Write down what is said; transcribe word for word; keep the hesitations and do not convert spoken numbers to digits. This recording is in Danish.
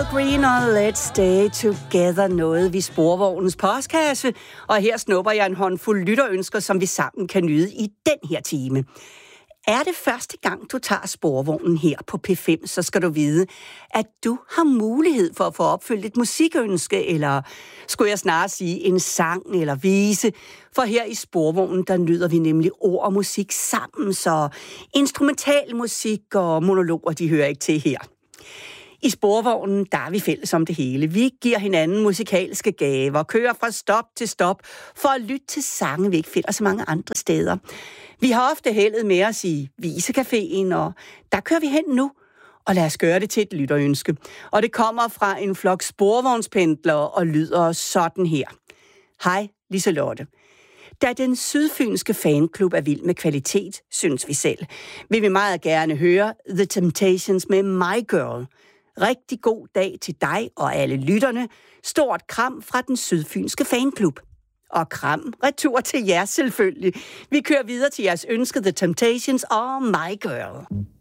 Green og Let's Stay Together nåede vi Sporvognens postkasse, og her snupper jeg en håndfuld lytterønsker, som vi sammen kan nyde i den her time. Er det første gang, du tager Sporvognen her på P fem, så skal du vide, at du har mulighed for at få opfyldt et musikønske, eller skulle jeg snarere sige en sang eller vise. For her i Sporvognen, der nyder vi nemlig ord og musik sammen, så instrumental musik og monologer, de hører ikke til her. I Sporvognen, der er vi fælles om det hele. Vi giver hinanden musikalske gaver, kører fra stop til stop for at lytte til sange, vi ikke finder så mange andre steder. Vi har ofte heldet med os i Visecaféen, og der kører vi hen nu. Og lad os gøre det til et lytterønske. Og det kommer fra en flok sporvognspendlere og lyder sådan her. Hej, Liselotte. Da den sydfynske fanklub er vild med kvalitet, synes vi selv, vil vi meget gerne høre The Temptations med My Girl. Rigtig god dag til dig og alle lytterne. Stort kram fra den sydfynske fanklub. Og kram retur til jer selvfølgelig. Vi kører videre til jeres ønske The Temptations og My Girl.